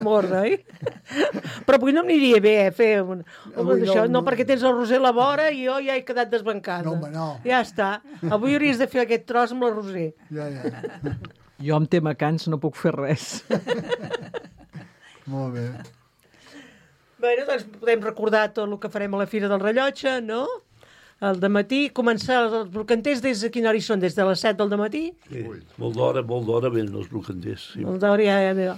Mort, oi? Però avui no m'aniria bé, fer això, no, perquè tens el Roser a la vora i jo ja he quedat desbancada. No, home, no. Ja està. Avui hauries de fer aquest tros amb la Roser. Ja. Jo amb tema cants no puc fer res. Molt bé. Bé, doncs podem recordar tot el que farem a la Fira del Rellotge, no? El dematí, començar els brocanters des de quina hora hi són? Des de les 7 del dematí? Sí, molt d'hora venen els brocanters. Sí. Molt d'hora ja.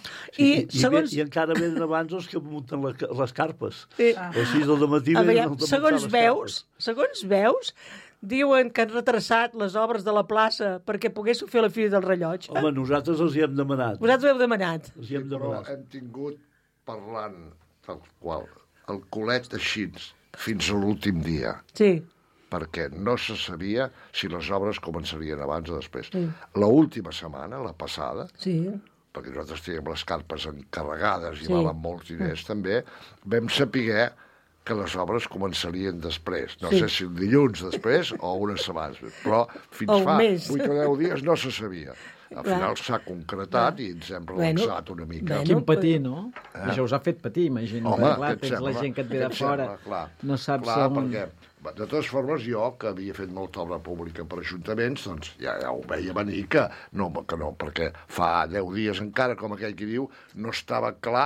I encara venen abans els que munten les carpes. Sí. A les 6 del matí venen els de muntar les carpes. Segons veus, diuen que han retrasat les obres de la plaça perquè poguéssiu fer la Fira del Rellotge. Home, nosaltres els hi hem demanat. Vosaltres ho heu demanat. Els hi hem demanat. Però hem tingut, parlant tal qual, el culet així fins a l'últim dia. Sí. Perquè no se sabia si les obres començarien abans o després. L'última setmana, la passada, perquè nosaltres teníem les carpes encarregades i valen molts diners també, vam saber que les obres començarien després. No sé si un dilluns després o unes setmanes, però fins fa 8 o 10 dies no se sabia. Al final s'ha concretat i ens hem relaxat una mica. Quin patir, no? Això us ha fet patir, imagino. Home, clar, tens la gent que et ve de fora. No saps on... Perquè, de totes formes, jo, que havia fet molta obra pública per ajuntaments, doncs ja ho veia venir que no, perquè fa 10 dies encara, com aquell que diu, no estava clar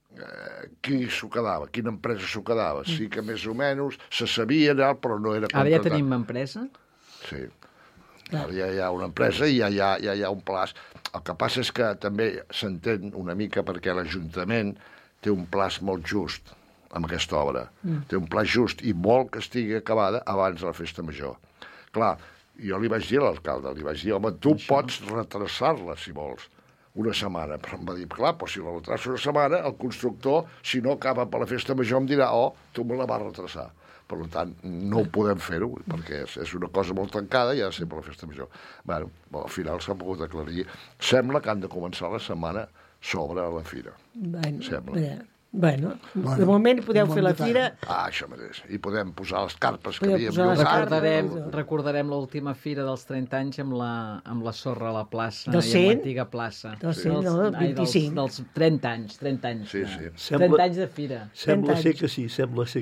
qui s'ho quedava, quina empresa s'ho quedava. Sí que més o menys se sabia, però no era concretat. Ara ja tenim empresa? Sí. Ara ja hi ha una empresa i ja hi ha un plaç. El que passa és que també s'entén una mica perquè l'Ajuntament té un plaç molt just amb aquesta obra. Té un plaç just i vol que estigui acabada abans de la festa major. Clar, jo li vaig dir a l'alcalde, li vaig dir, home, tu pots retrasar-la si vols una setmana, però em va dir, clar, però si la retraso una setmana, el constructor, si no acaba per la festa major, em dirà, tu me la vas retrasar. Per tant, no ho podem fer-ho, perquè és una cosa molt tancada i ha de ser per la festa major. Bé, al final s'ha pogut aclarir. Sembla que han de començar la setmana sobre la fira. Sembla. Bueno, de moment podeu fer la fira... Això mateix. I podem posar les carpes que havíem llogat. Recordarem l'última fira dels 30 anys amb la sorra a la plaça i amb l'antiga plaça. Dels 25. Dels 30 anys. 30 anys. Sí. 30 anys de fira. Sembla ser que sí.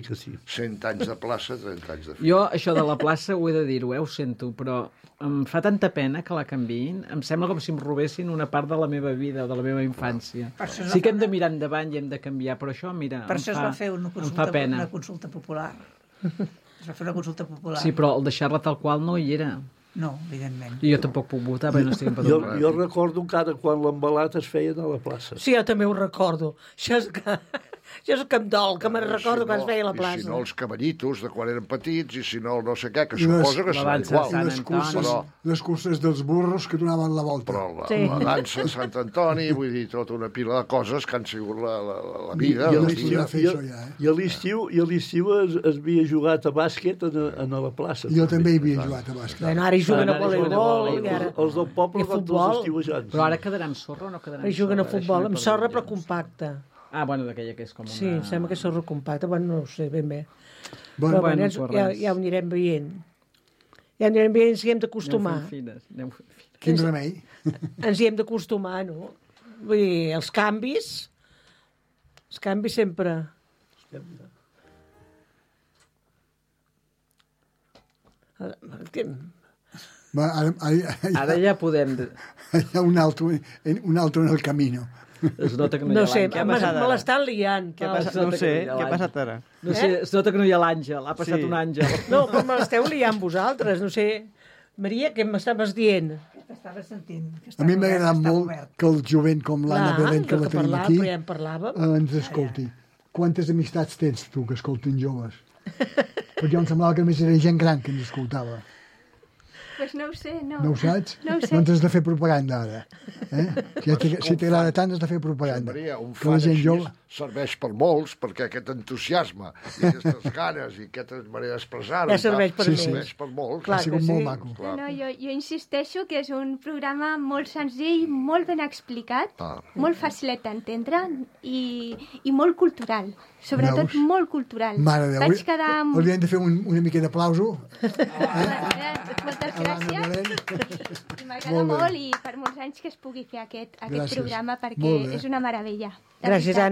100 anys de plaça, 30 anys de fira. Jo, això de la plaça, ho he de dir-ho, ho sento, però em fa tanta pena que la canviïn. Em sembla com si em robessin una part de la meva vida, de la meva infància. Sí que hem de mirar endavant i hem de canviar, però això, mira, per això es va fer una consulta popular. Es va fer una consulta popular. Sí, però el deixar-la tal qual no hi era. No, evidentment. I jo tampoc puc votar, perquè no estic empadronat. Jo recordo encara quan l'embalat es feia a la plaça. Sí, jo també ho recordo. Això és el que em dol, que me'n recordo quan es feia a la plaça. I si no els cavallitos de quan eren petits, i si no el no sé què, que suposa que serà igual. I les curses dels burros que donaven la volta. Però la dansa de Sant Antoni, vull dir, tota una pila de coses que han sigut la vida. I a l'estiu es havia jugat a bàsquet a la plaça. Jo també hi havia jugat a bàsquet. Bueno, ara hi juguen a voleibol. Els del poble van tots estiuejants. Però ara quedarà amb sorra o no quedarà amb sorra? Hi juguen a futbol, amb sorra però compacta. Ah, bueno, d'aquella que és com una... Sí, sembla que és sorra compacta, bueno, no ho sé ben bé. Bueno, ja ho anirem veient. Ja anirem veient, ens hi hem d'acostumar. Quin remei. Ens hi hem d'acostumar, no? Vull dir, els canvis sempre... Ara ja podem... Hi ha un altre en el camino. Es nota que no hi ha l'Àngel. Me l'estan liant. No sé, què ha passat ara? No sé, es nota que no hi ha l'Àngel, ha passat un àngel. No, però me l'esteu liant vosaltres, no sé. Maria, què m'estaves dient? Estava sentint. A mi m'ha agradat molt que el jovent com l'Anna Belén, que la tenim aquí, ens escolti. Quantes amistats tens tu que escoltin joves? Perquè em semblava que més era gent gran que ens escoltava. Pues no ho sé, no. No ho saps? No ho sé. Doncs has de fer propaganda ara. Si t'agrada tant, has de fer propaganda. Maria, un fan així serveix per molts, perquè aquest entusiasme i aquestes ganes i aquesta manera d'expressar-ho serveix per molts. Ha sigut molt maco. No, jo insisteixo que és un programa molt senzill, molt ben explicat, molt fàcilet d'entendre i molt cultural. Sobretot molt cultural. Mare de Déu, hauríem de fer una mica d'aplauso. Moltes gràcies. gràcies. I m'agrada molt i per molts anys que es pugui fer aquest programa perquè és una meravella. Gràcies, Anna.